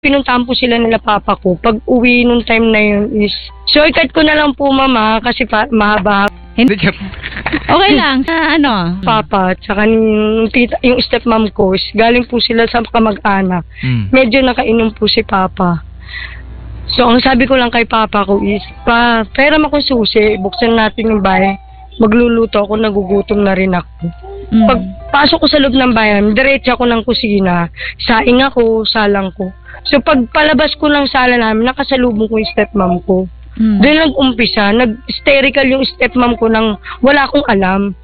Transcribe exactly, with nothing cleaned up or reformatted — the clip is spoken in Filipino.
pinuntahan po sila nila papa ko. Pag uwi nung time na yun is, shortcut ko na lang po mama kasi pa, mahaba. Hindi. Okay lang. Ah, ano? Papa, tsaka yung, tita, yung stepmom ko, is, galing po sila sa kamag-anak. Mm. Medyo nakainom po si papa. So, ang sabi ko lang kay papa ko is, pa, pera mo kung susi, buksan natin yung bahay. Magluluto ako, nagugutom na rin ako. Mm. Pagpasok ko sa loob ng bayan, diretso ako ng kusina, saing ako, salang ko. So, pag palabas ko ng sala namin, nakasalubong ko yung stepmom ko. Mm. Doon nag-umpisa, nag-hysterical yung stepmom ko nang wala akong alam.